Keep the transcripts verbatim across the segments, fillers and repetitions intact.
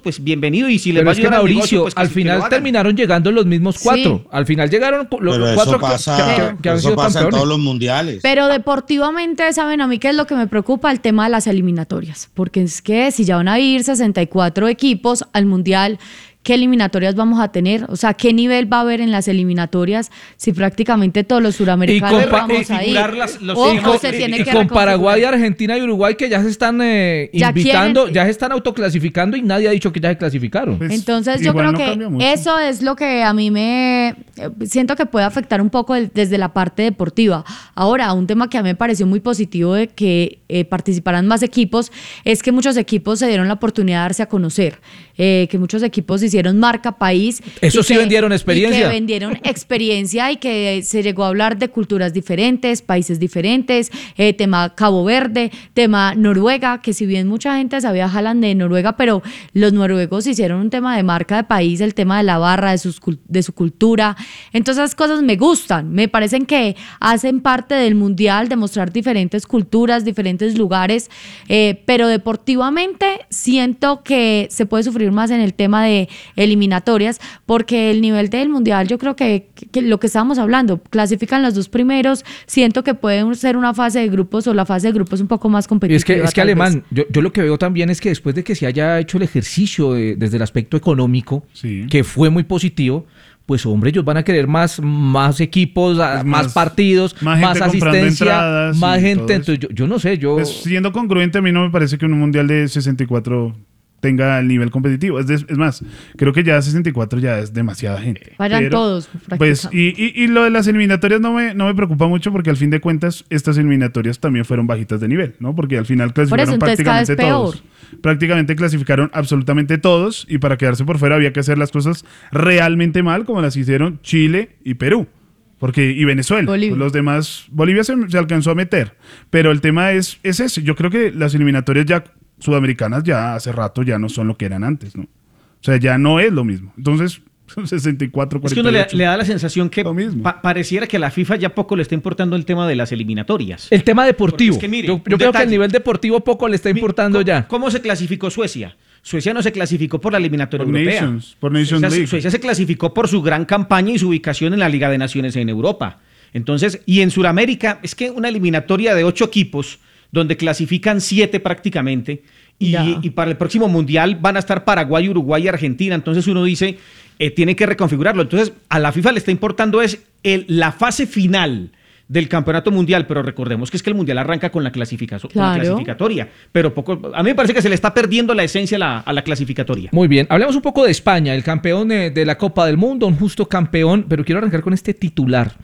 pues bienvenido, y si les Pero va a es que ayudar al Mauricio, negocio, pues que al sí, que final lo hagan. terminaron llegando los mismos cuatro. Sí. Al final llegaron los Pero cuatro eso pasa, que, que- que han eso sido pasa en campeones. todos los mundiales. Pero deportivamente, ¿saben a mí qué es lo que me preocupa? El tema de las eliminatorias. Porque es que si ya van a ir sesenta y cuatro equipos al Mundial, ¿qué eliminatorias vamos a tener? O sea, ¿qué nivel va a haber en las eliminatorias si prácticamente todos los suramericanos Y con pa- vamos y a ir? figurar las- los Ojo, equipos- se y- tiene y que con reconfigurar. Paraguay, Argentina y Uruguay que ya se están eh, Ya invitando, quieren- ya se están autoclasificando y nadie ha dicho que ya se clasificaron. Pues, Entonces yo igual creo no que cambia mucho. eso es lo que a mí me eh, siento que puede afectar un poco el- desde la parte deportiva. Ahora, un tema que a mí me pareció muy positivo de que eh, participaran más equipos es que muchos equipos se dieron la oportunidad de darse a conocer, eh, que muchos equipos hicieron marca país. Eso y sí que- vendieron y experiencia. que vendieron experiencia y que se llegó a hablar de culturas diferentes, países diferentes, eh, tema Cabo Verde, tema Noruega, que si bien mucha gente sabía Haaland de Noruega, pero los noruegos hicieron un tema de marca de país, el tema de la barra, de, sus, cul- de su cultura. Entonces esas cosas me gustan, me parecen que hacen parte del mundial, de mostrar diferentes culturas, diferentes lugares, eh, pero deportivamente siento que se puede sufrir más en el tema de eliminatorias, porque el nivel del mundial, yo creo que, que lo que estábamos hablando, clasifican los dos primeros, siento que puede ser una fase de grupos o la fase de grupos un poco más Y competitiva. es que, es que tal vez. Alemán, yo, yo lo que veo también es que después de que se haya hecho el ejercicio de- desde el aspecto económico, Sí. que fue muy positivo, pues hombre, ellos van a querer más, más equipos, a- Pues más, más- partidos, más más, gente comprando asistencia, entradas más y gente. todo eso. Entonces, yo, yo no sé, yo... Pues, siendo congruente, a mí no me parece que un mundial de sesenta y cuatro tenga el nivel competitivo. Es, de- es más, creo que ya sesenta y cuatro ya es demasiada gente. Vayan Pero, todos, Pues, prácticamente. y, y, y lo de las eliminatorias no me, no me preocupa mucho porque al fin de cuentas estas eliminatorias también fueron bajitas de nivel, ¿no? Porque al final clasificaron entonces cada vez prácticamente todos. Prácticamente clasificaron absolutamente todos y para quedarse por fuera había que hacer las cosas realmente mal como las hicieron Chile y Perú. Porque, y Venezuela, Bolivia. los demás, Bolivia se, se alcanzó a meter, pero el tema es, es ese, yo creo que las eliminatorias ya sudamericanas ya hace rato ya no son lo que eran antes, ¿no? O sea, ya no es lo mismo. Entonces, sesenta y cuatro, Es que cuarenta y uno le, ocho. le da la sensación que Lo mismo. pa- pareciera que a la FIFA ya poco le está importando el tema de las eliminatorias. El tema deportivo. Porque es que mire, yo un yo creo que detalle. el nivel deportivo poco le está Mi- importando ¿cómo- ya. ¿Cómo se clasificó Suecia? Suecia no se clasificó por la eliminatoria Por europea. Nations, por Nations Suecia, League. Suecia se clasificó por su gran campaña y su ubicación en la Liga de Naciones en Europa. Entonces, y en Sudamérica, es que una eliminatoria de ocho equipos, donde clasifican siete prácticamente, y, Ya. y para el próximo Mundial van a estar Paraguay, Uruguay y Argentina. Entonces uno dice, eh, tiene que reconfigurarlo. Entonces, a la FIFA le está importando es el, la fase final del campeonato mundial, pero recordemos que es que el mundial arranca con la, clasificación, con la Claro. clasificatoria, pero poco, a mí me parece que se le está perdiendo la esencia a la, a la clasificatoria. Muy bien, hablemos un poco de España, el campeón eh, de la Copa del Mundo, un justo campeón, pero quiero arrancar con este titular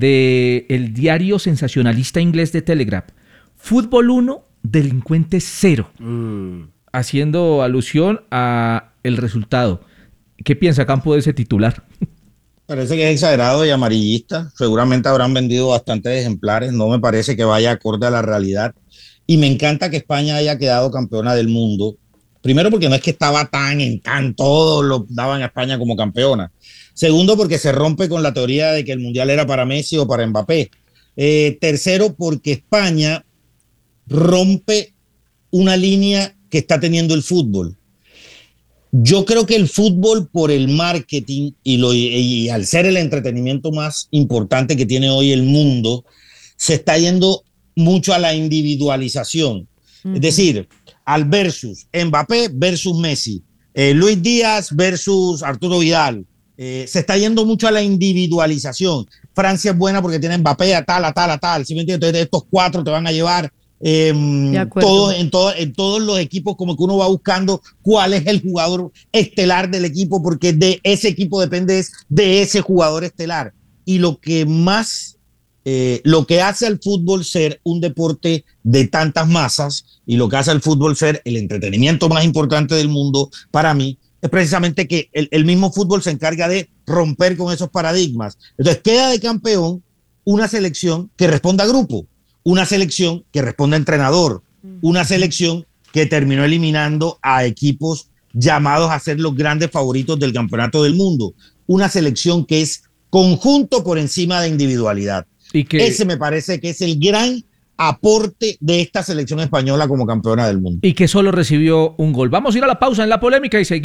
del diario sensacionalista inglés de Telegraph. Fútbol uno, delincuente cero. Haciendo alusión a el resultado. ¿Qué piensa Campo de ese titular? Parece que es exagerado y amarillista. Seguramente habrán vendido bastantes ejemplares. No me parece que vaya acorde a la realidad. Y me encanta que España haya quedado campeona del mundo. Primero, porque no es que estaba tan en tan, todos lo daban a España como campeona. Segundo, porque se rompe con la teoría de que el mundial era para Messi o para Mbappé. Eh, tercero, porque España rompe una línea que está teniendo el fútbol. Yo creo que el fútbol, por el marketing y, lo, y al ser el entretenimiento más importante que tiene hoy el mundo, se está yendo mucho a la individualización. Uh-huh. Es decir, al versus Mbappé versus Messi, eh, Luis Díaz versus Arturo Vidal. Eh, se está yendo mucho a la individualización. Francia es buena porque tiene Mbappé a tal, a tal, a tal. ¿Sí me entiendes? Entonces estos cuatro te van a llevar. Eh, todo, en, todo, en todos los equipos como que uno va buscando cuál es el jugador estelar del equipo porque de ese equipo depende de ese jugador estelar. Y lo que más, eh, lo que hace al fútbol ser un deporte de tantas masas y lo que hace al fútbol ser el entretenimiento más importante del mundo para mí es precisamente que el, el mismo fútbol se encarga de romper con esos paradigmas. Entonces queda de campeón una selección que responda a grupo, una selección que responde a entrenador, una selección que terminó eliminando a equipos llamados a ser los grandes favoritos del campeonato del mundo, una selección que es conjunto por encima de individualidad. Y que... Ese me parece que es el gran aporte de esta selección española como campeona del mundo. Y que solo recibió un gol. Vamos a ir a la pausa en la polémica y seguimos.